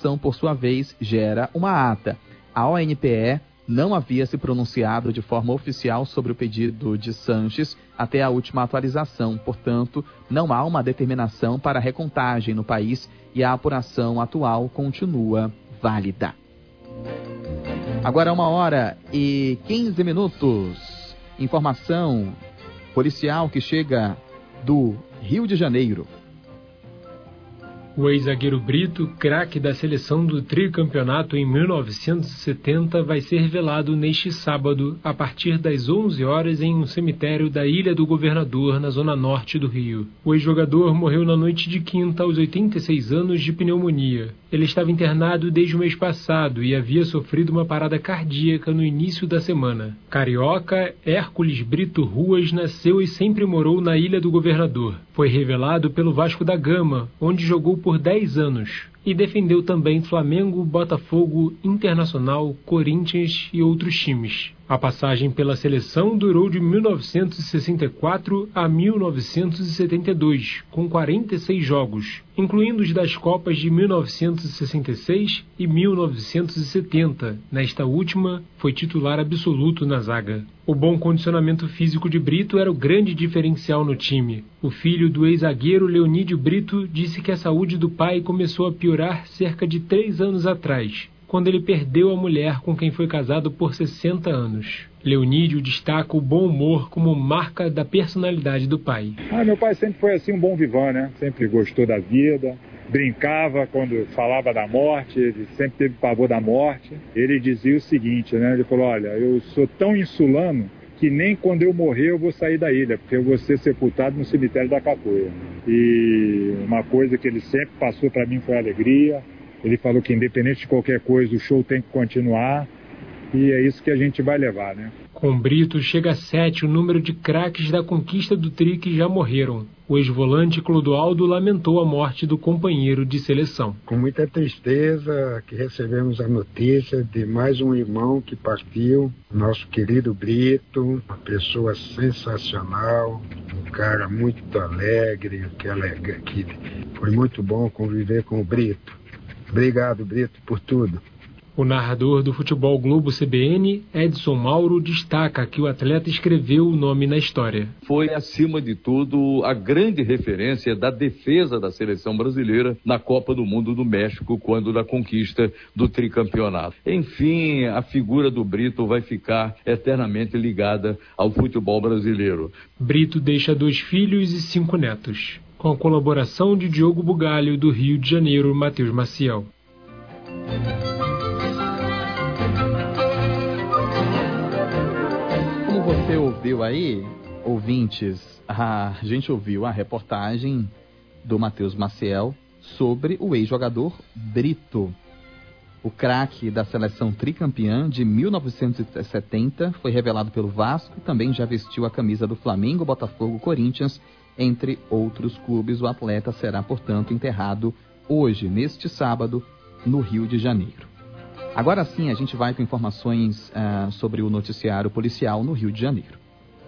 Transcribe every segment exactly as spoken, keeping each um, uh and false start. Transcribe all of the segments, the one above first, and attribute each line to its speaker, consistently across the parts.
Speaker 1: apuração, por sua vez, gera uma ata. A O N P E não havia se pronunciado de forma oficial sobre o pedido de Sanches até a última atualização. Portanto, não há uma determinação para a recontagem no país e a apuração atual continua válida. Agora uma hora e quinze minutos. Informação policial que chega do Rio de Janeiro.
Speaker 2: O ex-zagueiro Brito, craque da seleção do tricampeonato em mil novecentos e setenta, vai ser velado neste sábado, a partir das onze horas, em um cemitério da Ilha do Governador, na zona norte do Rio. O ex-jogador morreu na noite de quinta, aos oitenta e seis anos, de pneumonia. Ele estava internado desde o mês passado e havia sofrido uma parada cardíaca no início da semana. Carioca, Hércules Brito Ruas nasceu e sempre morou na Ilha do Governador. Foi revelado pelo Vasco da Gama, onde jogou por dez anos. E defendeu também Flamengo, Botafogo, Internacional, Corinthians e outros times. A passagem pela seleção durou de mil novecentos e sessenta e quatro a mil novecentos e setenta e dois, com quarenta e seis jogos, incluindo os das Copas de mil novecentos e sessenta e seis e mil novecentos e setenta. Nesta última, foi titular absoluto na zaga. O bom condicionamento físico de Brito era o grande diferencial no time. O filho do ex-zagueiro Leonídio Brito disse que a saúde do pai começou a piorar cerca de três anos atrás, quando ele perdeu a mulher com quem foi casado por sessenta anos. Leonídio destaca o bom humor como marca da personalidade do pai.
Speaker 3: Ah, meu pai sempre foi assim um bom vivant, né? Sempre gostou da vida, brincava quando falava da morte, ele sempre teve pavor da morte. Ele dizia o seguinte, né? Ele falou, olha, eu sou tão insulano que nem quando eu morrer eu vou sair da ilha, porque eu vou ser sepultado no cemitério da Capoeira. E uma coisa que ele sempre passou para mim foi a alegria. Ele falou que independente de qualquer coisa, o show tem que continuar, e é isso que a gente vai levar, né?
Speaker 2: Com Brito chega a sete o número de craques da conquista do tri que já morreram. O ex-volante Clodoaldo lamentou a morte do companheiro de seleção.
Speaker 4: Com muita tristeza que recebemos a notícia de mais um irmão que partiu, nosso querido Brito, uma pessoa sensacional, um cara muito alegre, que, alegre, que foi muito bom conviver com o Brito. Obrigado, Brito, por tudo.
Speaker 2: O narrador do Futebol Globo C B N, Edson Mauro, destaca que o atleta escreveu o nome na história.
Speaker 5: Foi, acima de tudo, a grande referência da defesa da seleção brasileira na Copa do Mundo do México, quando da conquista do tricampeonato. Enfim, a figura do Brito vai ficar eternamente ligada ao futebol brasileiro.
Speaker 2: Brito deixa dois filhos e cinco netos, com a colaboração de Diogo Bugalho, do Rio de Janeiro, Matheus Maciel.
Speaker 1: Como você ouviu aí, ouvintes, a gente ouviu a reportagem do Matheus Maciel sobre o ex-jogador Brito. O craque da seleção tricampeã de mil novecentos e setenta foi revelado pelo Vasco e também já vestiu a camisa do Flamengo, Botafogo, Corinthians, entre outros clubes. O atleta será, portanto, enterrado hoje, neste sábado, no Rio de Janeiro. Agora sim, a gente vai com informações uh, sobre o noticiário policial no Rio de Janeiro.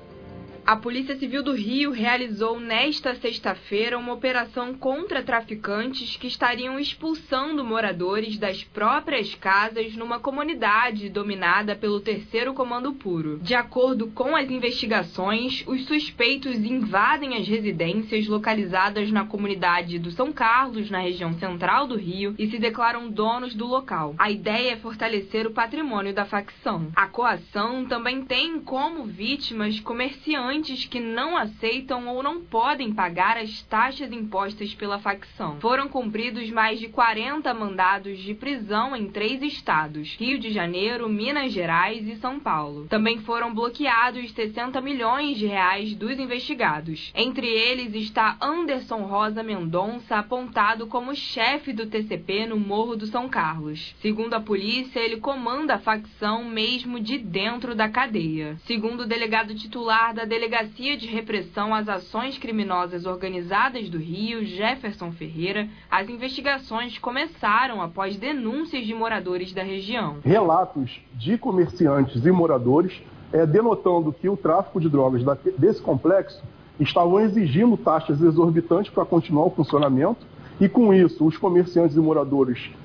Speaker 6: A Polícia Civil do Rio realizou nesta sexta-feira uma operação contra traficantes que estariam expulsando moradores das próprias casas numa comunidade dominada pelo Terceiro Comando Puro. De acordo com as investigações, os suspeitos invadem as residências localizadas na comunidade do São Carlos, na região central do Rio, e se declaram donos do local. A ideia é fortalecer o patrimônio da facção. A coação também tem como vítimas comerciantes que não aceitam ou não podem pagar as taxas impostas pela facção. Foram cumpridos mais de quarenta mandados de prisão em três estados: Rio de Janeiro, Minas Gerais e São Paulo. Também foram bloqueados sessenta milhões de reais dos investigados. Entre eles está Anderson Rosa Mendonça, apontado como chefe do T C P no Morro do São Carlos. Segundo a polícia, ele comanda a facção mesmo de dentro da cadeia. Segundo o delegado titular da Delegacia de Repressão às Ações Criminosas Organizadas do Rio, Jefferson Ferreira, as investigações começaram após denúncias de moradores da região.
Speaker 7: Relatos de comerciantes e moradores é, denotando que o tráfico de drogas da, desse complexo estavam exigindo taxas exorbitantes para continuar o funcionamento, e com isso os comerciantes e moradores